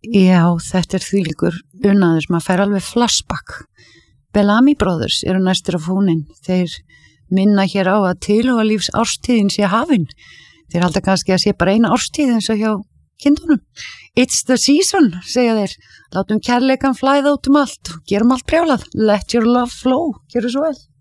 Já, þetta þvílíkur unaður, maður fær alveg flashback. Bellamy Brothers eru næstir á fóninn. Þeir minna hér á að tilhugalífs árstíðin sé hafin. Þeir halda kannski að sé bara eina árstíð eins og hjá kindunum. It's the season, segja þeir. Látum kærleikan flæða út allt og gerum allt brjálað. Let your love flow, gerum svo vel.